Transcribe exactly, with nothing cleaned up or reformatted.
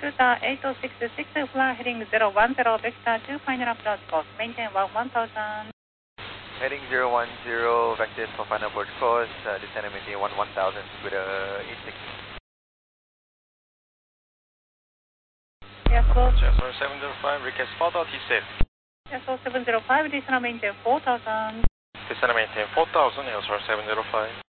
Delta eight oh six six, fly heading zero one zero, vector two, final approach course, maintain one one thousand. Heading zero one zero, vector for final approach course, uh, descend and maintain one one thousand with a eight six. Yes, sir. Jasper seven zero five, request four thousand T-set. Yes, sir, seven zero five, descend and maintain four thousand. Descend and maintain four thousand, Jasper seven zero five.